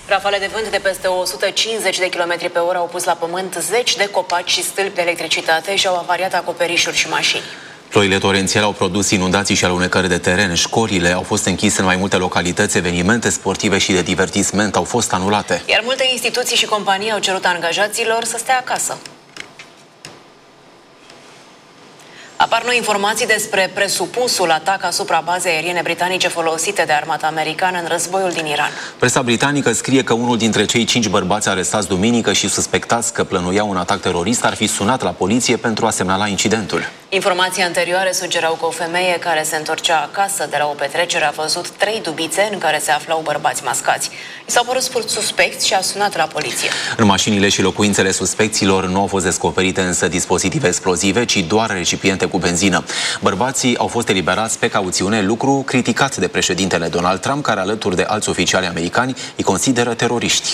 Rafale de vânt de peste 150 de km pe oră au pus la pământ zeci de copaci și stâlpi de electricitate și au avariat acoperișuri și mașini. Ploile torențiale au produs inundații și alunecări de teren. Școlile au fost închise în mai multe localități, evenimente sportive și de divertisment au fost anulate. Iar multe instituții și companii au cerut angajaților să stea acasă. Apar noi informații despre presupusul atac asupra bazei aeriene britanice folosite de armata americană în războiul din Iran. Presa britanică scrie că unul dintre cei 5 bărbați arestați duminică și suspectați că plănuiau un atac terorist ar fi sunat la poliție pentru a semnala incidentul. Informații anterioare sugerau că o femeie care se întorcea acasă de la o petrecere a văzut 3 dubițe în care se aflau bărbați mascați. I s-au părut suspecți și a sunat la poliție. În mașinile și locuințele suspecților nu au fost descoperite însă dispozitive explozive, ci doar recipiente cu benzină. Bărbații au fost eliberați pe cauțiune, lucru criticat de președintele Donald Trump, care alături de alți oficiali americani îi consideră teroriști.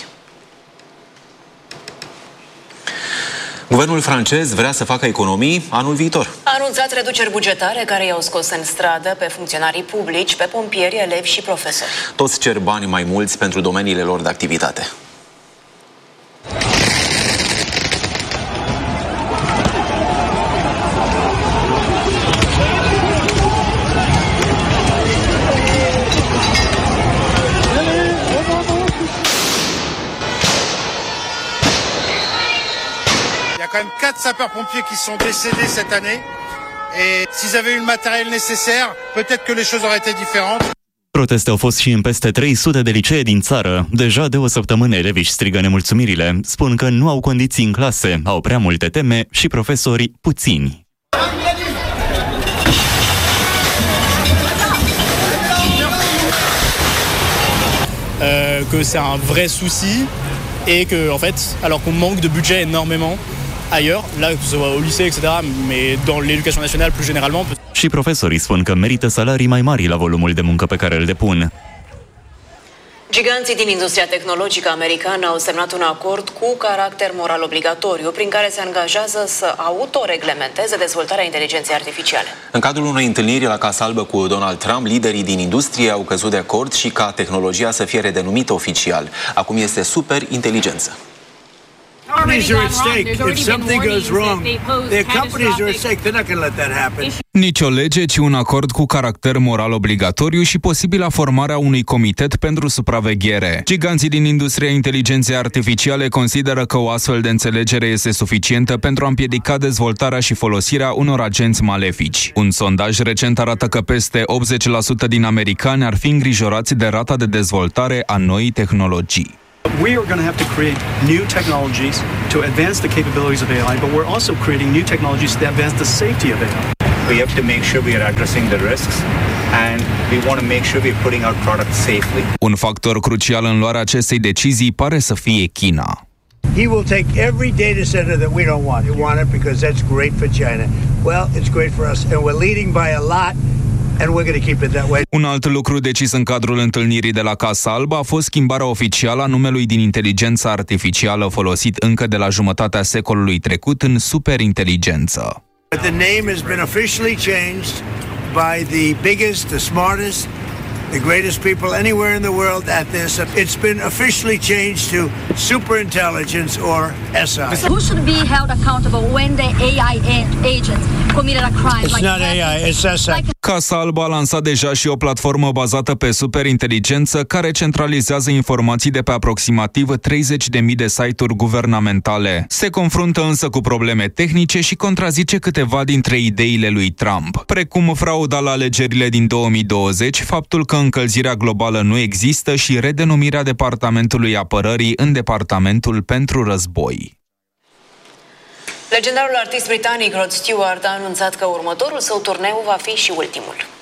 Guvernul francez vrea să facă economii anul viitor. A anunțat reduceri bugetare care i-au scos în stradă pe funcționarii publici, pe pompieri, elevi și profesori. Toți cer bani mai mulți pentru domeniile lor de activitate. Il y a quand même 4 sapeurs-pompiers qui sont décédés cette année. Et s'ils avaient eu le matériel nécessaire, peut-être que les choses auraient été différentes. Proteste au fost și în peste 300 de licee din țară. Deja de o săptămână elevii își strigă nemulțumirile. Spun că nu au condiții în clase, au prea multe teme și profesori puțini. Que c'est un vrai souci et que, en fait, alors qu'on manque de budget énormément ailleurs, là, que ce soit au lycée, etc., mais dans l'éducation nationale plus généralement. Și profesorii spun că merită salarii mai mari la volumul de muncă pe care îl depun. Giganții din industria tehnologică americană au semnat un acord cu caracter moral obligatoriu, prin care se angajează să autoreglementeze dezvoltarea inteligenței artificiale. În cadrul unei întâlniri la Casa Albă cu Donald Trump, liderii din industrie au căzut de acord și ca tehnologia să fie redenumită oficial. Acum este superinteligență. Companies are at stake. If something goes wrong, their companies are at stake. They're not going to let that happen. Nici o lege, ci un acord cu caracter moral obligatoriu și posibila formarea unui comitet pentru supraveghere. Giganții din industria inteligenței artificiale consideră că o astfel de înțelegere este suficientă pentru a împiedica dezvoltarea și folosirea unor agenți malefici. Un sondaj recent arată că peste 80% din americani ar fi îngrijorați de rata de dezvoltare a noii tehnologii. We are going to have to create new technologies to advance the capabilities of AI, but we're also creating new technologies to advance the safety of AI. We have to make sure we are addressing the risks and we want to make sure we are putting our products safely. Un factor crucial în luarea acestei decizii pare să fie China. He will take every data center that we don't want. You want it because that's great for China. Well, it's great for us and we're leading by a lot. And we're going to keep it that way. Un alt lucru decis în cadrul întâlnirii de la Casa Albă a fost schimbarea oficială a numelui din inteligența artificială folosit încă de la jumătatea secolului trecut în superinteligență. The name has been officially changed by the biggest, the smartest, the greatest people anywhere in the world at this. It's been officially changed to superintelligence or SI. Who should be held accountable when the AI agents committed a crime? It's not AI, it's SI. Casa Albă a lansat deja și o platformă bazată pe superinteligență care centralizează informații de pe aproximativ 30.000 de site-uri guvernamentale. Se confruntă însă cu probleme tehnice și contrazice câteva dintre ideile lui Trump, precum frauda la alegerile din 2020, faptul că încălzirea globală nu există și redenumirea Departamentului Apărării în Departamentul pentru Război. Legendarul artist britanic Rod Stewart a anunțat că următorul său turneu va fi și ultimul.